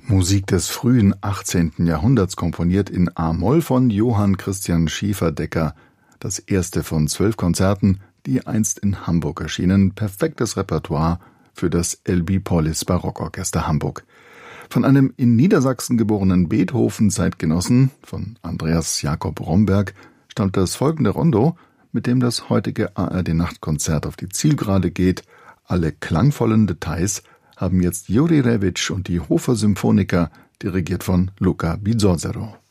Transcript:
Musik des frühen 18. Jahrhunderts, komponiert in A-Moll von Johann Christian Schieferdecker. Das erste von 12 Konzerten, die einst in Hamburg erschienen. Perfektes Repertoire für das LB Polis Barockorchester Hamburg. Von einem in Niedersachsen geborenen Beethoven-Zeitgenossen, von Andreas Jakob Romberg, stammt das folgende Rondo, mit dem das heutige ARD-Nachtkonzert auf die Zielgerade geht. Alle klangvollen Details haben jetzt Juri Rewitsch und die Hofer Symphoniker, dirigiert von Luca Bizzozero.